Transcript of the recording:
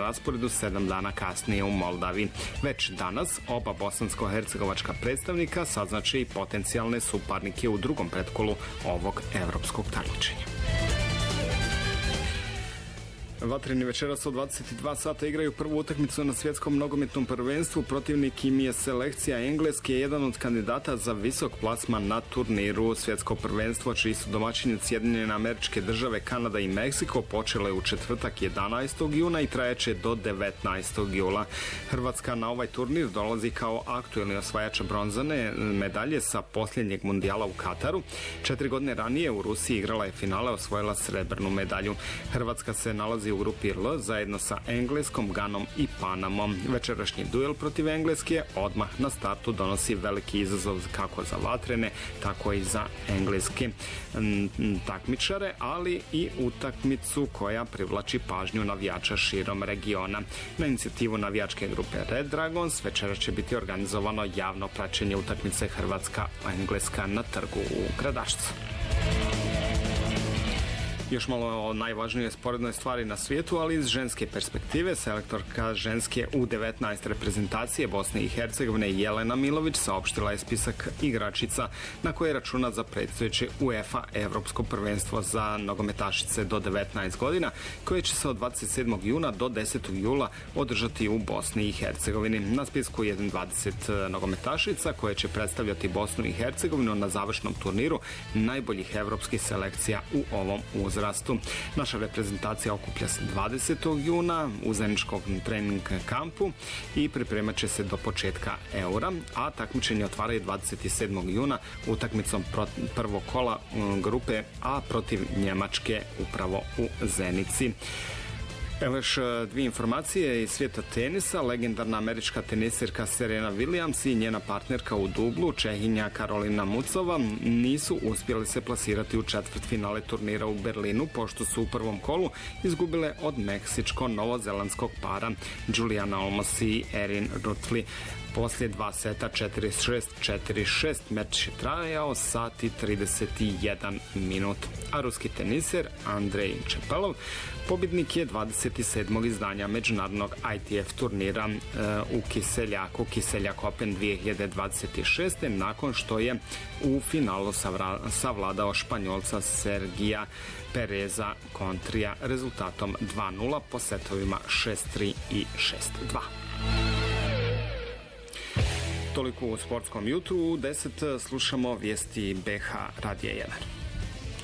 rasporedu 7 dana kasnije u Moldavi. Već danas oba bosansko-hercegovačka predstavnika saznače i potencijalne suparnike u drugom pretkolu ovog evropskog takmičenja. Vatreni večeras od 22 sata igraju prvu utakmicu na svjetskom nogometnom prvenstvu. Protivnik im je selekcija Engleske, jedan od kandidata za visok plasman na turniru. Svjetsko prvenstvo, čiji su domaćini Sjedinjene Američke Države, Kanada i Meksiko, počele u četvrtak 11. juna i trajeće do 19. jula. Hrvatska na ovaj turnir dolazi kao aktuelni osvajač bronzane medalje sa posljednjeg mundijala u Kataru. 4 godine ranije u Rusiji igrala je finale, osvojila srebrnu medalju. Hrvatska se nalazi u grupi L zajedno sa Engleskom, Ganom i Panamom. Večerašnji duel protiv Engleske odmah na startu donosi veliki izazov kako za vatrene, tako i za engleske takmičare, ali i utakmicu koja privlači pažnju navijača širom regiona. Na inicijativu navijačke grupe Red Dragons večera će biti organizovano javno praćenje utakmice Hrvatska-Engleska na trgu u Gradašcu. Još malo o najvažnijoj sporednoj stvari na svijetu, ali iz ženske perspektive. Selektorka ženske U19 reprezentacije Bosne i Hercegovine Jelena Milović saopštila je spisak igračica na koje računa za predstojeće UEFA Evropsko prvenstvo za nogometašice do 19 godina, koje će se od 27. juna do 10. jula održati u Bosni i Hercegovini. Na spisku je 20 nogometašica koje će predstavljati Bosnu i Hercegovinu na završnom turniru najboljih evropskih selekcija u ovom uzrastu. Naša reprezentacija okuplja se 20. juna u zajedničkom trening kampu i pripremat će se do početka Eura, a takmičenje otvaraju 27. juna utakmicom prvog kola grupe A protiv Njemačke upravo u Zenici. Evo još dvije informacije iz svijeta tenisa. Legendarna američka tenisirka Serena Williams i njena partnerka u dublu, Čehinja Karolina Mucova, nisu uspjeli se plasirati u četvrtfinale turnira u Berlinu, pošto su u prvom kolu izgubile od meksičko-novozelandskog para Juliana Olmos i Erin Rutli. Poslije 2 seta 4-6, 4-6 meč je trajao sat i 31 minut. A ruski teniser Andrej Čepelov pobjednik je 27. izdanja međunarodnog ITF turnira u Kiseljaku, Kiseljak Open 2026. nakon što je u finalu savladao Španjolca Sergija Pereza Kontrija rezultatom 2-0 po setovima 6-3 i 6-2. Toliko u sportskom jutru. U 10 slušamo vijesti BH Radija 1.